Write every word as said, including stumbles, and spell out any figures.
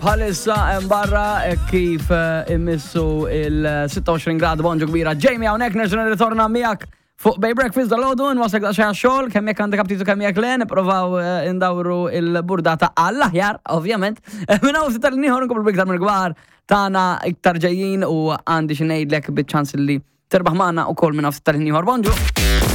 Bħalissa barra kif immissu il-sitta u għoxrin grad bonġu kbira. Jamie hawnhekk nerġa' nirritorna miegħek fuq Bay Breakfast dal-għodu, nwasek daqsxejn għax-xogħol, kemm jekk għandek aptitu kemm jekk le, nippruvaw indawru il-burdata għall-aħjar, ovvjament. Minn hawn ftit tal-ieħor nkomplu biktar mill-kbar tagħna iktar ġejjin u għandi xi ngħidlek biċ-ċans li terbaħ magħna wkoll minn hawn ftit tal-ieħor. Bonġu.